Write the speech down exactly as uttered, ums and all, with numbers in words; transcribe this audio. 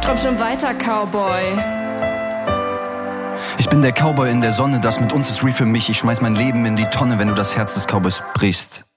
Träum schon weiter, Cowboy. Ich bin der Cowboy in der Sonne, das mit uns ist real für mich. Ich schmeiß mein Leben in die Tonne, wenn du das Herz des Cowboys brichst.